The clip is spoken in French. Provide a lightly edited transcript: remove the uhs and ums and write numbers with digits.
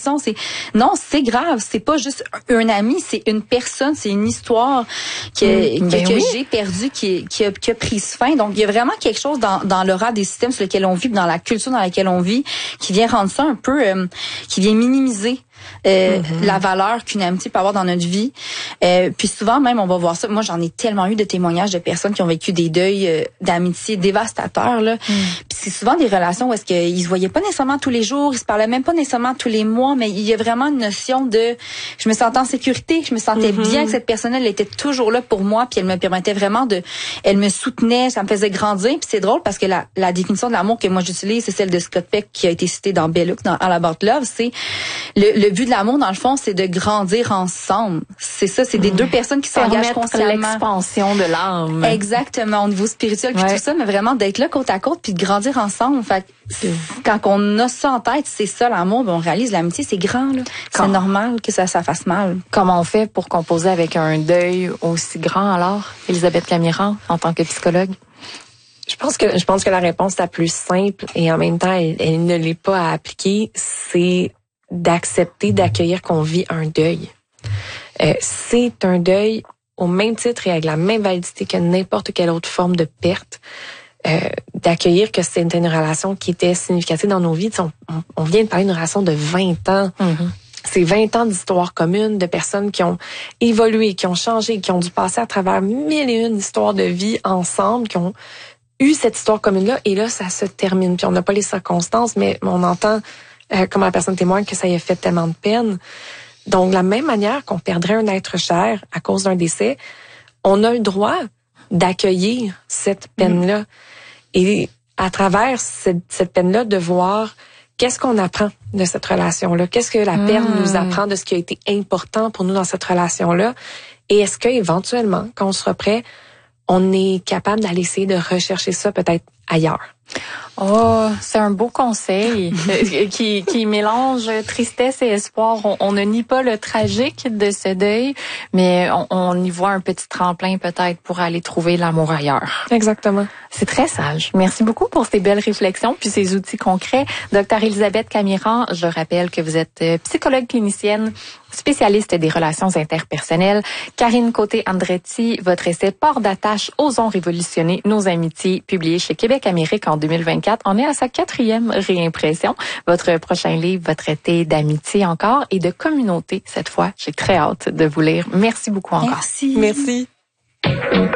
réaction. Non, c'est grave. C'est pas juste un ami, c'est une personne, c'est une histoire que j'ai perdue, qui a pris fin. Donc, il y a vraiment quelque chose dans l'aura des systèmes sur lesquels on vit, dans la culture dans laquelle on vit, qui vient rendre ça un peu, qui vient minimiser la valeur qu'une amitié peut avoir dans notre vie. Puis souvent même, on va voir ça. Moi, j'en ai tellement eu de témoignages de personnes qui ont vécu des deuils d'amitié dévastateurs, là. Puis c'est souvent des relations où est-ce qu'ils se voyaient pas nécessairement tous les jours, ils se parlaient même pas nécessairement tous les mois, mais il y a vraiment une notion de je me sentais en sécurité, je me sentais bien que cette personne elle était toujours là pour moi, puis elle me permettait vraiment elle me soutenait, ça me faisait grandir. Puis c'est drôle parce que la définition de l'amour que moi j'utilise, c'est celle de Scott Peck qui a été citée dans Bell Hooks, dans All About Love. C'est le but de l'amour, dans le fond, c'est de grandir ensemble. C'est ça, c'est des deux personnes qui s'engagent consciemment. L'expansion de l'âme. Exactement, au niveau spirituel puis tout ça, mais vraiment d'être là côte à côte puis de grandir ensemble. Fait quand on a ça en tête, c'est ça l'amour, on réalise l'amitié, c'est grand là. C'est normal que ça fasse mal. Comment on fait pour composer avec un deuil aussi grand alors, Elisabeth Camiran, en tant que psychologue? Je pense que la réponse la plus simple et en même temps elle ne l'est pas à appliquer, c'est d'accepter, d'accueillir qu'on vit un deuil. C'est un deuil au même titre et avec la même validité que n'importe quelle autre forme de perte. D'accueillir que c'était une relation qui était significative dans nos vies. On vient de parler d'une relation de 20 ans. C'est 20 ans d'histoire commune, de personnes qui ont évolué, qui ont changé, qui ont dû passer à travers 1001 histoires de vie ensemble, qui ont eu cette histoire commune-là. Et là, ça se termine. Puis on n'a pas les circonstances, mais on entend comme la personne témoigne que ça y a fait tellement de peine. Donc, de la même manière qu'on perdrait un être cher à cause d'un décès, on a le droit d'accueillir cette peine-là. Et à travers cette peine-là, de voir qu'est-ce qu'on apprend de cette relation-là, qu'est-ce que la perte nous apprend de ce qui a été important pour nous dans cette relation-là, et est-ce qu'éventuellement, quand on sera prêt, on est capable d'aller essayer de rechercher ça peut-être ailleurs. Oh, c'est un beau conseil qui mélange tristesse et espoir. On ne nie pas le tragique de ce deuil, mais on y voit un petit tremplin peut-être pour aller trouver l'amour ailleurs. Exactement. C'est très sage. Merci beaucoup pour ces belles réflexions puis ces outils concrets. Docteur Elisabeth Camiran, je rappelle que vous êtes psychologue clinicienne, spécialiste des relations interpersonnelles. Karine Côté-Andretti, votre essai Port d'attache, osons révolutionner nos amitiés, publié chez Québec Amérique en 2024. On est à sa 4e réimpression. Votre prochain livre va traiter d'amitié encore et de communauté cette fois. J'ai très hâte de vous lire. Merci beaucoup encore. Merci. Merci.